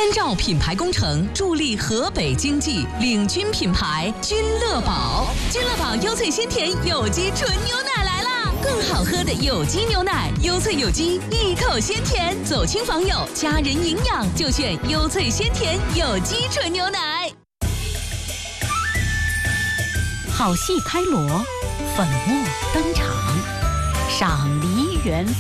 千兆品牌工程助力河北经济，领军品牌君乐宝。君乐宝优萃鲜甜有机纯牛奶来啦！更好喝的有机牛奶，优萃有机，一口鲜甜，走亲访友，家人营养就选优萃鲜甜有机纯牛奶。 好戏开锣，粉墨登场，赏梨园。